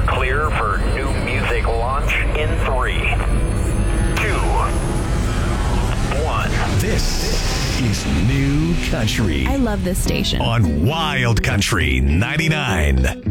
are clear for new music launch in 3, 2, 1. This is New Country I love this station. on Wild Country 99.